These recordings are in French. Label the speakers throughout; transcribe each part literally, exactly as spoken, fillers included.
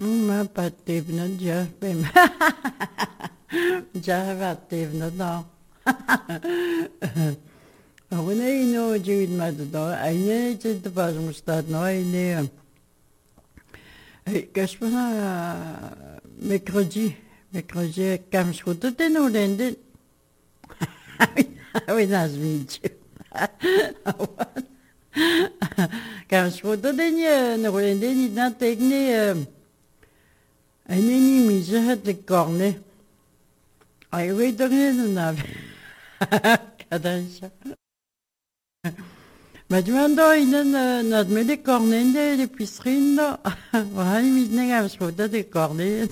Speaker 1: Ma pattivna djapim. Djavattivna no. When I know Jude Matador, I need to the bottom start no idea. Qu'est-ce qu'on a mercredi, mercredi, comme je compte te nous l'aider. Oui, Nazmich. Comme je compte te nous l'aider, ni dans technique. Un ennemi, je hâte les cornets. I wait on the nave. Cadence. Ma demando in nad me de cornende de pisrindo. Wahani mis nega sfoda de cornet.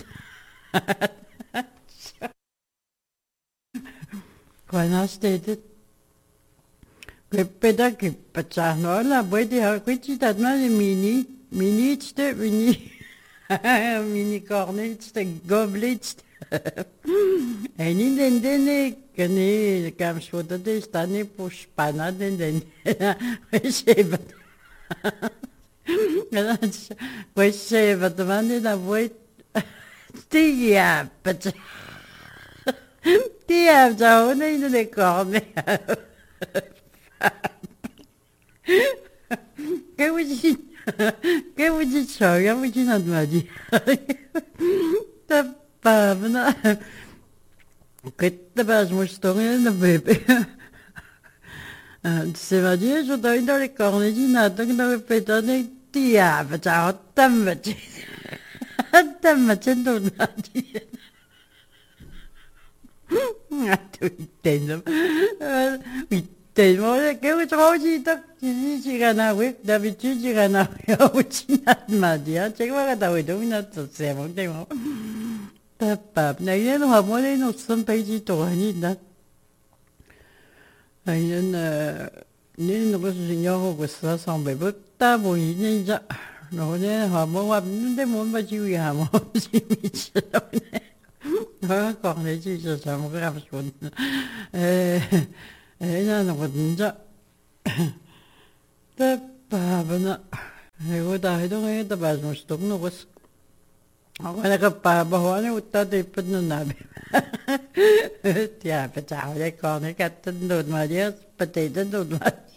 Speaker 1: Quando stede che peda che pacciano la vuoi di qui da ma mini mini ste mini mini cornet ste goblet. En in den dene kene kam sfoda de stane pushpana den den receva. Receva domande da voi tia pat tia già una in le corne. Che vuoi dire? Che vuoi dire? Che vuoi dire? Non mi dire. Pavna. Questa base mostrone da bebe. Se va dire, je dois dans les cornes du nato che dove pedone ti ava, ciao, tamma c'è. Tamma c'è donati. Ma tu intendo. Intendo, che ho trovato ci ci gana we, da vicino ci gana we, ho cinato ma dia, c'è qua da we dominato siamo, demo. Papa, na yen ha mo le no son pe ji to ni na. Ayen ni no ko si nyo ko sa sang be bu ta bo yi ni ja. No ne ha mo wa de mo ba ji wi ha mo si mi chi lo ne. Ha ko ne ji sa sa mo ga fa sun. Eh eh na no ko ja. Papa na. E go da he do he da ba no stok no ko. Ako nagpapabaho na utadipad na nabi. Tiya, pataw, ya ko, nakatandod mo, yes, patay, tandod mo.